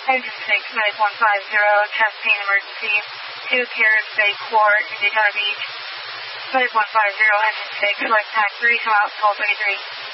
Engine 6, Medic 150, chest pain emergency, 2 Caribs Bay Court in Daytona Beach. Medic 150, Engine 6, left tack 3, come out, call 33.